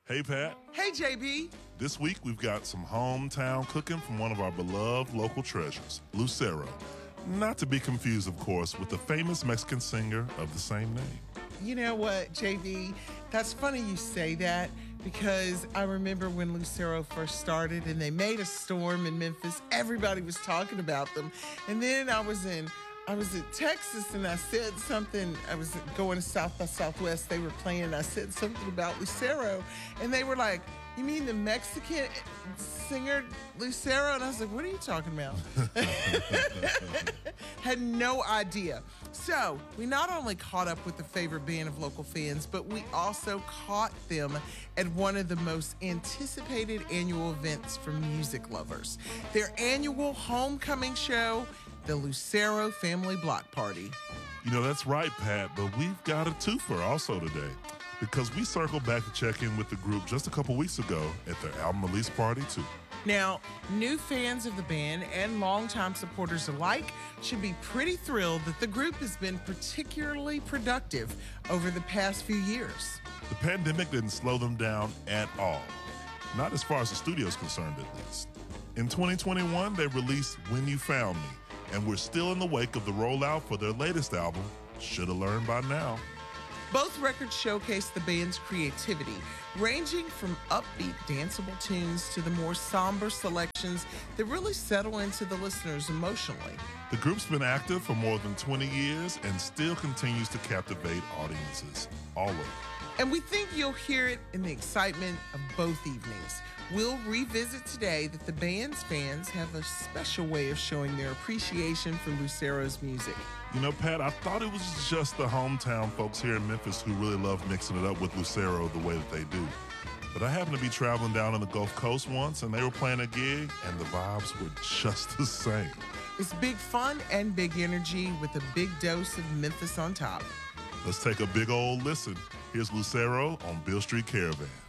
Hey, Pat. Hey, JB. This week we've got some hometown cooking from one of our beloved local treasures, Lucero. Not to be confused, of course, with the famous Mexican singer of the same name. You know what, JB? That's funny you say that because I remember when Lucero first started and they made a storm in Memphis. Everybody was talking about them. And then I was in Texas and I said something. I was going to South by Southwest. They were playing and I said something about Lucero. And they were like, "You mean the Mexican singer Lucero?" And I was like, "What are you talking about?" Had no idea. So we not only caught up with the favorite band of local fans, but we also caught them at one of the most anticipated annual events for music lovers. Their annual homecoming show, the Lucero Family Block Party. You know, that's right, Pat, but we've got a twofer also today because we circled back to check in with the group just a couple weeks ago at their album release party, too. Now, new fans of the band and longtime supporters alike should be pretty thrilled that the group has been particularly productive over the past few years. The pandemic didn't slow them down at all, not as far as the studio's concerned, at least. In 2021, they released When You Found Me, and we're still in the wake of the rollout for their latest album, Shoulda Learned by Now. Both records showcase the band's creativity, ranging from upbeat, danceable tunes to the more somber selections that really settle into the listeners emotionally. The group's been active for more than 20 years and still continues to captivate audiences all over. And we think you'll hear it in the excitement of both evenings. We'll revisit today that the band's fans have a special way of showing their appreciation for Lucero's music. You know, Pat, I thought it was just the hometown folks here in Memphis who really love mixing it up with Lucero the way that they do. But I happened to be traveling down on the Gulf Coast once, and they were playing a gig, and the vibes were just the same. It's big fun and big energy with a big dose of Memphis on top. Let's take a big old listen. Here's Lucero on Beale Street Caravan.